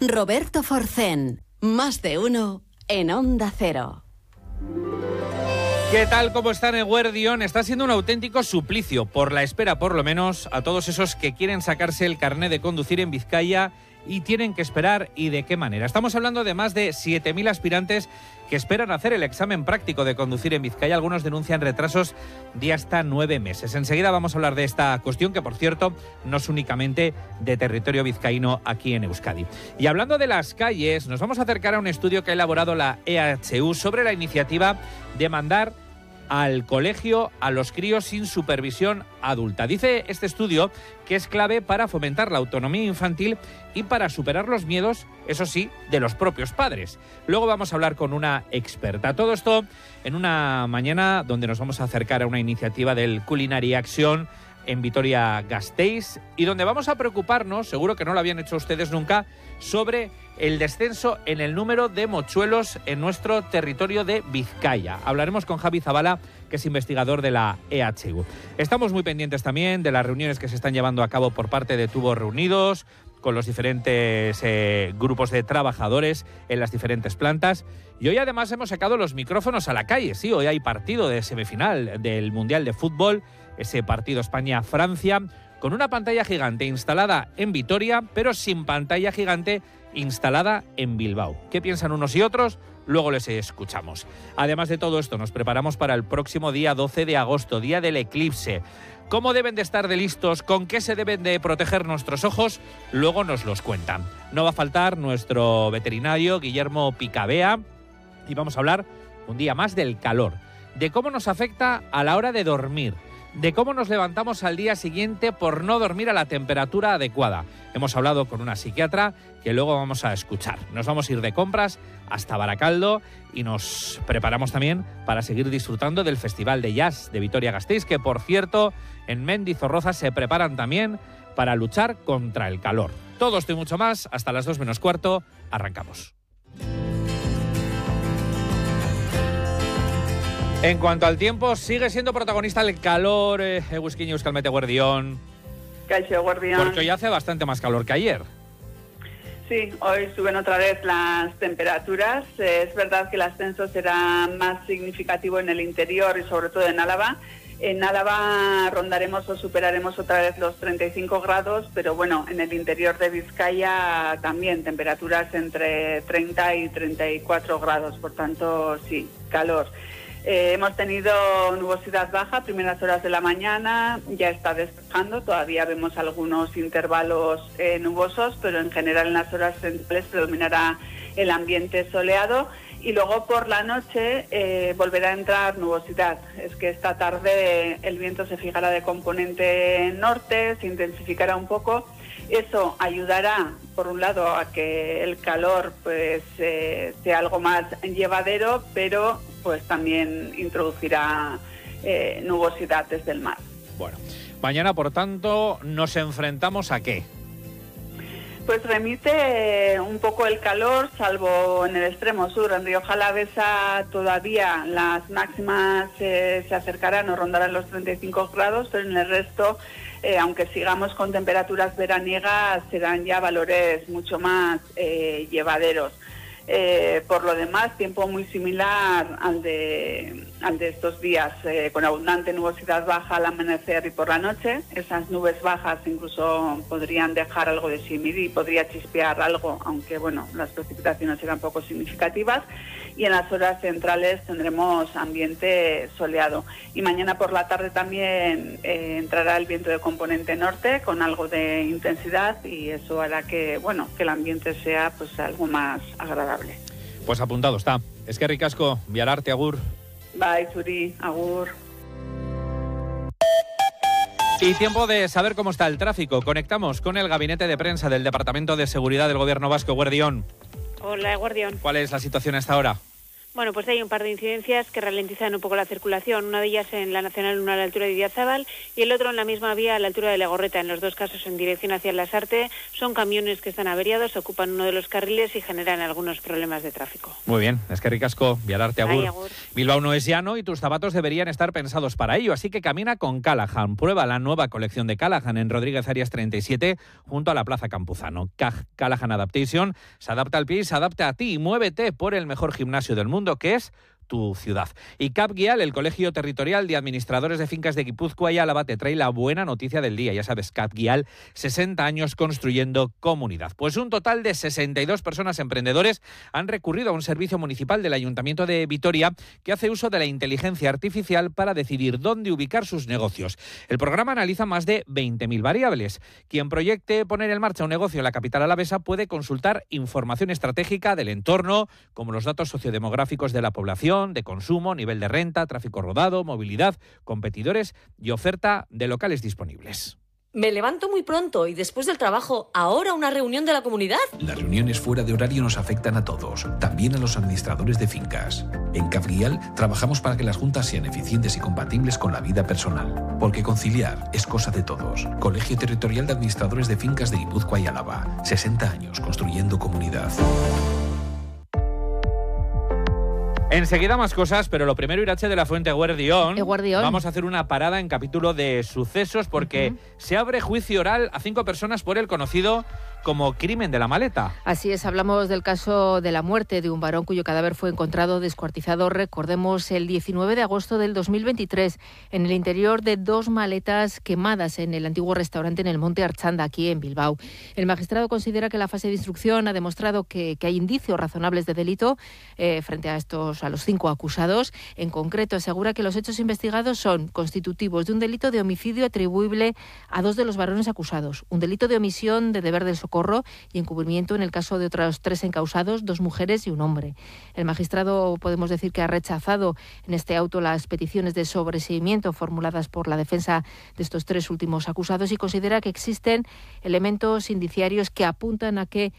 Roberto Forcén, Más de Uno en Onda Cero. ¿Qué tal? ¿Cómo están, Eguerdión? Está siendo un auténtico suplicio, por la espera por lo menos, a todos esos que quieren sacarse el carné de conducir en Vizcaya y tienen que esperar, y de qué manera. Estamos hablando de más de 7.000 aspirantes que esperan hacer el examen práctico de conducir en Vizcaya. Algunos denuncian retrasos de hasta 9 meses. Enseguida vamos a hablar de esta cuestión, que por cierto no es únicamente de territorio vizcaíno aquí en Euskadi. Y hablando de las calles, nos vamos a acercar a un estudio que ha elaborado la EHU sobre la iniciativa de mandar al colegio a los críos sin supervisión adulta. Dice este estudio que es clave para fomentar la autonomía infantil y para superar los miedos, eso sí, de los propios padres. Luego vamos a hablar con una experta. Todo esto en una mañana donde nos vamos a acercar a una iniciativa del Culinary Action en Vitoria-Gasteiz y donde vamos a preocuparnos, seguro que no lo habían hecho ustedes nunca, sobre el descenso en el número de mochuelos en nuestro territorio de Vizcaya. Hablaremos con Javi Zabala, que es investigador de la EHU. Estamos muy pendientes también de las reuniones que se están llevando a cabo por parte de Tubos Reunidos, con los diferentes grupos de trabajadores en las diferentes plantas. Y hoy además hemos sacado los micrófonos a la calle. Sí, hoy hay partido de semifinal del Mundial de Fútbol, ese partido España-Francia, con una pantalla gigante instalada en Vitoria, pero sin pantalla gigante instalada en Bilbao. ¿Qué piensan unos y otros? Luego les escuchamos. Además de todo esto, nos preparamos para el próximo día 12 de agosto, día del eclipse. ¿Cómo deben de estar de listos? ¿Con qué se deben de proteger nuestros ojos? Luego nos los cuentan. No va a faltar nuestro veterinario, Guillermo Picabea, y vamos a hablar un día más del calor, de cómo nos afecta a la hora de dormir, de cómo nos levantamos al día siguiente por no dormir a la temperatura adecuada. Hemos hablado con una psiquiatra que luego vamos a escuchar. Nos vamos a ir de compras hasta Baracaldo y nos preparamos también para seguir disfrutando del Festival de Jazz de Vitoria-Gasteiz, que por cierto en Mendizorroza se preparan también para luchar contra el calor. Todo esto y mucho más hasta las 2 menos cuarto. Arrancamos. En cuanto al tiempo, sigue siendo protagonista el calor, Egusquiño Euskalmete Eguerdión. Caixo Eguerdión. Porque hoy hace bastante más calor que ayer. Sí, hoy suben otra vez las temperaturas. Es verdad que el ascenso será más significativo en el interior y sobre todo en Álava. En Álava rondaremos o superaremos otra vez los 35 grados, pero bueno, en el interior de Vizcaya también temperaturas entre 30 y 34 grados, por tanto sí, calor. Hemos tenido nubosidad baja, primeras horas de la mañana, ya está despejando, todavía vemos algunos intervalos nubosos, pero en general en las horas centrales predominará el ambiente soleado y luego por la noche volverá a entrar nubosidad. Es que esta tarde el viento se fijará de componente norte, se intensificará un poco. Eso ayudará, por un lado, a que el calor pues sea algo más llevadero, pero pues también introducirá nubosidad desde el mar. Bueno, mañana, por tanto, ¿nos enfrentamos a qué? Pues remite un poco el calor, salvo en el extremo sur. En Rioja Alavesa todavía las máximas se acercarán o rondarán los 35 grados, pero en el resto, aunque sigamos con temperaturas veraniegas, serán ya valores mucho más llevaderos. Por lo demás, tiempo muy similar al de estos días, con abundante nubosidad baja al amanecer y por la noche. Esas nubes bajas incluso podrían dejar algo de simir y podría chispear algo, aunque bueno, las precipitaciones serán poco significativas. Y en las horas centrales tendremos ambiente soleado. Y mañana por la tarde también entrará el viento de componente norte con algo de intensidad y eso hará que, bueno, que el ambiente sea pues algo más agradable. Pues apuntado está. Es que ricasco, Viararte, agur. Bye, Zuri, agur. Y tiempo de saber cómo está el tráfico. Conectamos con el gabinete de prensa del Departamento de Seguridad del Gobierno Vasco, Eguerdión. Hola, Eguerdión. ¿Cuál es la situación hasta ahora? Bueno, pues hay un par de incidencias que ralentizan un poco la circulación. Una de ellas en la Nacional 1 a la altura de Idiazábal y el otro en la misma vía a la altura de Legorreta. En los dos casos en dirección hacia Lasarte. Son camiones que están averiados, ocupan uno de los carriles y generan algunos problemas de tráfico. Muy bien, es que ricasco, vialarte agur. Bilbao no es llano y tus zapatos deberían estar pensados para ello, así que camina con Callahan. Prueba la nueva colección de Callahan en Rodríguez Arias 37 junto a la Plaza Campuzano. Callahan Adaptation se adapta al pie y se adapta a ti y muévete por el mejor gimnasio del mundo, que es tu ciudad. Y CAPGIAL, el Colegio Territorial de Administradores de Fincas de Guipúzcoa y Álava, te trae la buena noticia del día. Ya sabes, CAPGIAL, 60 años construyendo comunidad. Pues un total de 62 personas emprendedores han recurrido a un servicio municipal del Ayuntamiento de Vitoria que hace uso de la inteligencia artificial para decidir dónde ubicar sus negocios. El programa analiza más de 20.000 variables. Quien proyecte poner en marcha un negocio en la capital alavesa puede consultar información estratégica del entorno, como los datos sociodemográficos de la población, de consumo, nivel de renta, tráfico rodado, movilidad, competidores y oferta de locales disponibles. Me levanto muy pronto y después del trabajo, ¿ahora una reunión de la comunidad? Las reuniones fuera de horario nos afectan a todos, también a los administradores de fincas. En CAPGIAL trabajamos para que las juntas sean eficientes y compatibles con la vida personal, porque conciliar es cosa de todos. Colegio Territorial de Administradores de Fincas de Guipúzcoa y Álava. 60 años construyendo comunidad. Enseguida más cosas, pero lo primero, Irache de la Fuente Eguerdión. Vamos a hacer una parada en capítulo de sucesos porque se abre juicio oral a 5 personas por el conocido como crimen de la maleta. Así es, hablamos del caso de la muerte de un varón cuyo cadáver fue encontrado descuartizado, recordemos, el 19 de agosto del 2023, en el interior de 2 maletas quemadas en el antiguo restaurante en el Monte Archanda, aquí en Bilbao. El magistrado considera que la fase de instrucción ha demostrado que hay indicios razonables de delito frente a los 5 acusados. En concreto, asegura que los hechos investigados son constitutivos de un delito de homicidio atribuible a 2 de los varones acusados, un delito de omisión de deber del socorro y encubrimiento en el caso de otros 3 encausados, 2 mujeres y un hombre. El magistrado, podemos decir que ha rechazado en este auto las peticiones de sobreseimiento formuladas por la defensa de estos 3 últimos acusados y considera que existen elementos indiciarios que apuntan a que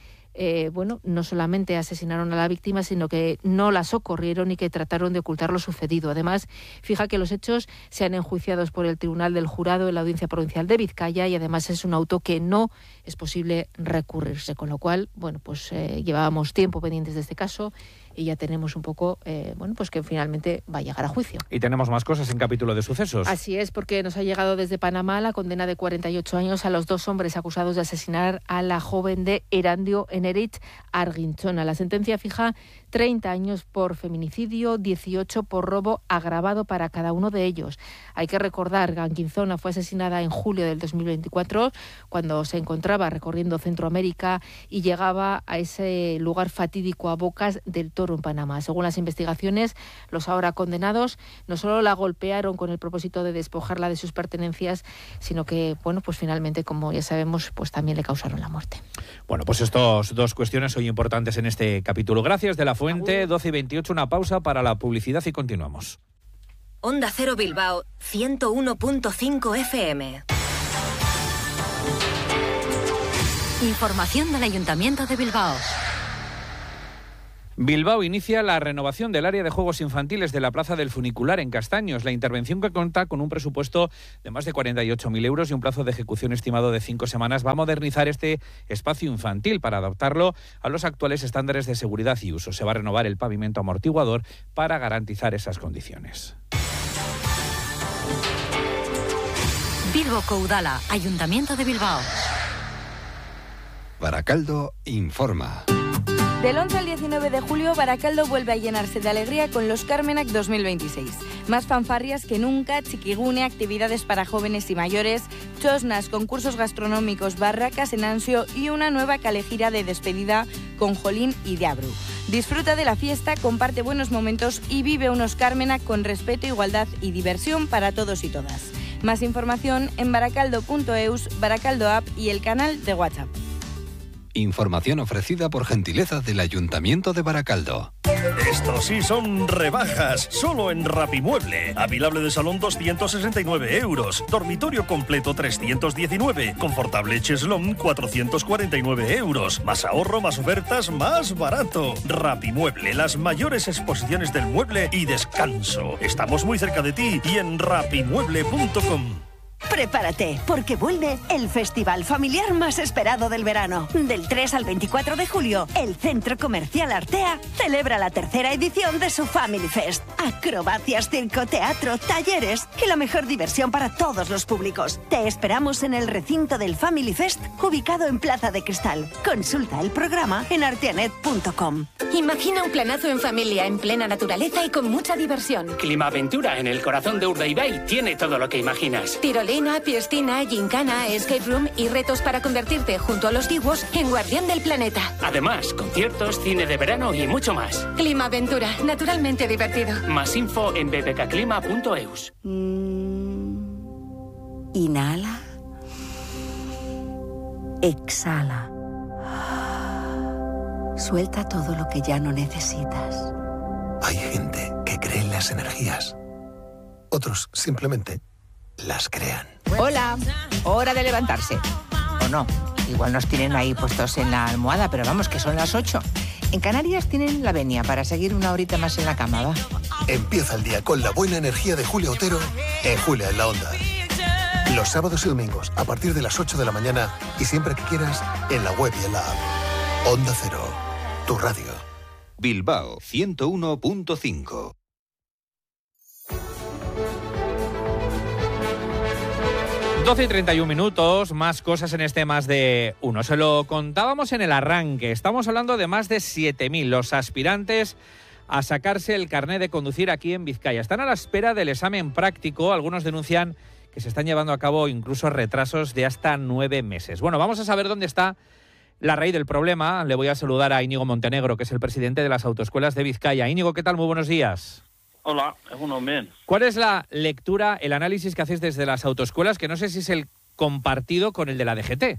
no solamente asesinaron a la víctima, sino que no la socorrieron y que trataron de ocultar lo sucedido. Además, fija que los hechos sean enjuiciados por el Tribunal del Jurado en la Audiencia Provincial de Vizcaya y además es un auto que no es posible recurrirse, con lo cual, llevábamos tiempo pendientes de este caso y ya tenemos un poco, que finalmente va a llegar a juicio. Y tenemos más cosas en capítulo de sucesos. Así es, porque nos ha llegado desde Panamá la condena de 48 años a los 2 hombres acusados de asesinar a la joven de Erandio Eneritz Arginchona. La sentencia fija 30 años por feminicidio, 18 por robo agravado para cada uno de ellos. Hay que recordar que Arginchona fue asesinada en julio del 2024, cuando se encontraba recorriendo Centroamérica y llegaba a ese lugar fatídico a Bocas del Toro, en Panamá. Según las investigaciones, los ahora condenados no solo la golpearon con el propósito de despojarla de sus pertenencias, sino que, finalmente, como ya sabemos, también le causaron la muerte. Bueno, pues estas 2 cuestiones son importantes en este capítulo. Gracias, de la Fuente. 12:28, una pausa para la publicidad y continuamos. Onda Cero Bilbao, 101.5 FM. Información del Ayuntamiento de Bilbao. Bilbao inicia la renovación del área de juegos infantiles de la Plaza del Funicular en Castaños. La intervención, que cuenta con un presupuesto de más de 48.000 euros y un plazo de ejecución estimado de 5 semanas, va a modernizar este espacio infantil para adaptarlo a los actuales estándares de seguridad y uso. Se va a renovar el pavimento amortiguador para garantizar esas condiciones. Bilbo Udala, Ayuntamiento de Bilbao. Baracaldo informa. Del 11 al 19 de julio, Baracaldo vuelve a llenarse de alegría con los Carmenac 2026. Más fanfarrias que nunca, chiquigune, actividades para jóvenes y mayores, chosnas, concursos gastronómicos, barracas en Ansio y una nueva calejira de despedida con Jolín y Diabru. Disfruta de la fiesta, comparte buenos momentos y vive unos Carmenac con respeto, igualdad y diversión para todos y todas. Más información en baracaldo.eus, Baracaldo App y el canal de WhatsApp. Información ofrecida por gentileza del Ayuntamiento de Baracaldo. Estos sí son rebajas, solo en Rapimueble. Avilable de salón 269 euros, dormitorio completo 319, confortable cheslón 449 euros. Más ahorro, más ofertas, más barato. Rapimueble, las mayores exposiciones del mueble y descanso. Estamos muy cerca de ti y en rapimueble.com. Prepárate, porque vuelve el festival familiar más esperado del verano. Del 3 al 24 de julio, el Centro Comercial Artea celebra la tercera edición de su Family Fest. Acrobacias, circo, teatro, talleres y la mejor diversión para todos los públicos. Te esperamos en el recinto del Family Fest, ubicado en Plaza de Cristal. Consulta el programa en arteanet.com. Imagina un planazo en familia, en plena naturaleza y con mucha diversión. Climaventura, en el corazón de Urdaibai, tiene todo lo que imaginas. Tirolina, piscina, gincana, escape room y retos para convertirte, junto a los diguos, en guardián del planeta. Además, conciertos, cine de verano y mucho más. Climaventura, naturalmente divertido. Más info en bbkclima.eus. Inhala. Exhala. Suelta todo lo que ya no necesitas. Hay gente que cree en las energías. Otros simplemente las crean. Hola, hora de levantarse. ¿O no? Igual nos tienen ahí puestos en la almohada, pero vamos, que son las 8. En Canarias tienen la venia para seguir una horita más en la cama, ¿va? Empieza el día con la buena energía de Julia Otero en Julia en la Onda. Los sábados y domingos a partir de las 8 de la mañana y siempre que quieras en la web y en la app. Onda Cero, tu radio. Bilbao 101.5. Doce y 31 minutos, más cosas en este Más de Uno. Se lo contábamos en el arranque. Estamos hablando de más de 7.000 los aspirantes a sacarse el carné de conducir aquí en Vizcaya. Están a la espera del examen práctico. Algunos denuncian que se están llevando a cabo incluso retrasos de hasta 9 meses. Bueno, vamos a saber dónde está la raíz del problema. Le voy a saludar a Íñigo Montenegro, que es el presidente de las autoescuelas de Vizcaya. Íñigo, ¿qué tal? Muy buenos días. Hola, bien. ¿Cuál es la lectura, el análisis que hacéis desde las autoescuelas, que no sé si es el compartido con el de la DGT?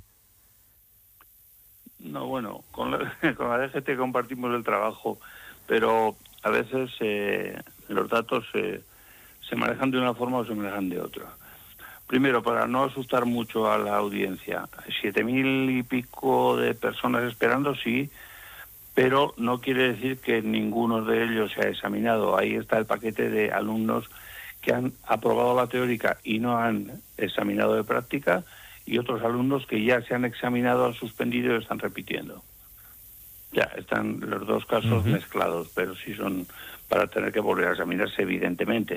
No, bueno, con la DGT compartimos el trabajo, pero a veces los datos se manejan de una forma o se manejan de otra. Primero, para no asustar mucho a la audiencia, 7.000 y pico de personas esperando, sí, pero no quiere decir que ninguno de ellos se ha examinado. Ahí está el paquete de alumnos que han aprobado la teórica y no han examinado de práctica, y otros alumnos que ya se han examinado, han suspendido y están repitiendo. Ya, están los dos casos mezclados, pero sí son para tener que volver a examinarse, evidentemente.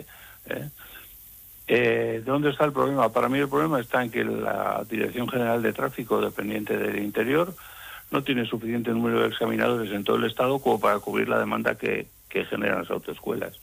¿Dónde está el problema? Para mí el problema está en que la Dirección General de Tráfico, dependiente del Interior, no tiene suficiente número de examinadores en todo el Estado como para cubrir la demanda que generan las autoescuelas.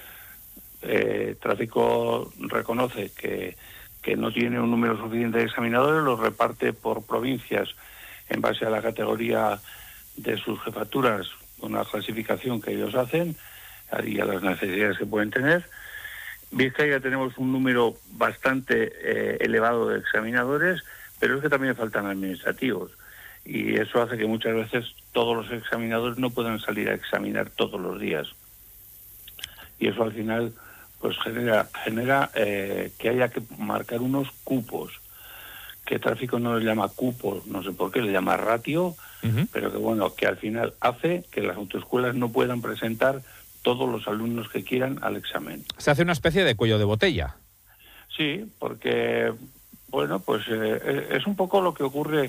Tráfico reconoce que no tiene un número suficiente de examinadores, los reparte por provincias en base a la categoría de sus jefaturas, con la clasificación que ellos hacen y a las necesidades que pueden tener. Vizcaya tenemos un número bastante elevado de examinadores, pero es que también faltan administrativos. Y eso hace que muchas veces todos los examinadores no puedan salir a examinar todos los días. Y eso al final pues genera que haya que marcar unos cupos, que Tráfico no le llama cupos, no sé por qué, le llama ratio, pero que bueno, que al final hace que las autoescuelas no puedan presentar todos los alumnos que quieran al examen. Se hace una especie de cuello de botella. Sí, porque bueno, pues es un poco lo que ocurre